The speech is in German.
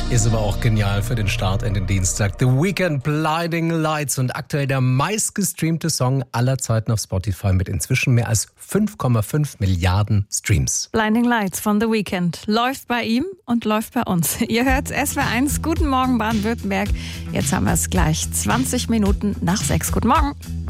Ist aber auch genial für den Start in den Dienstag. The Weeknd, Blinding Lights, und aktuell der meistgestreamte Song aller Zeiten auf Spotify mit inzwischen mehr als 5,5 Milliarden Streams. Blinding Lights von The Weeknd läuft bei ihm und läuft bei uns. Ihr hört SWR1. Guten Morgen Baden-Württemberg. Jetzt haben wir es gleich 20 Minuten nach 6. Guten Morgen.